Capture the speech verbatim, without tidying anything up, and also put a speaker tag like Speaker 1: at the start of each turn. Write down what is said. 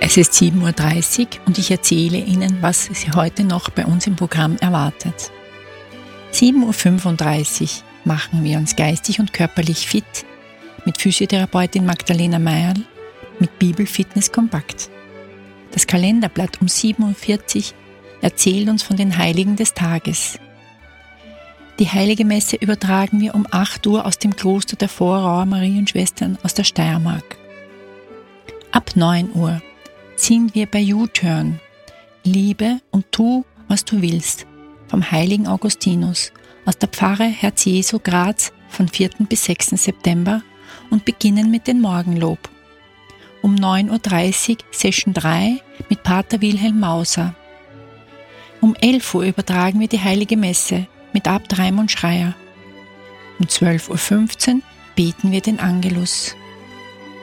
Speaker 1: Es ist sieben Uhr dreißig und ich erzähle Ihnen, was Sie heute noch bei uns im Programm erwartet. sieben Uhr fünfunddreißig machen wir uns geistig und körperlich fit mit Physiotherapeutin Magdalena Mayerl mit Bibelfitness kompakt. Das Kalenderblatt um sieben Uhr vierzig erzählt uns von den Heiligen des Tages. Die Heilige Messe übertragen wir um acht Uhr aus dem Kloster der Vorauer Marienschwestern aus der Steiermark. Ab neun Uhr sind wir bei U-Turn, Liebe und tu, was du willst, vom heiligen Augustinus aus der Pfarre Herz Jesu Graz von vierten bis sechsten September und beginnen mit dem Morgenlob. Um neun Uhr dreißig Session drei mit Pater Wilhelm Mauser. Um elf Uhr übertragen wir die Heilige Messe mit Abt Raimund Schreier. Um zwölf Uhr fünfzehn beten wir den Angelus.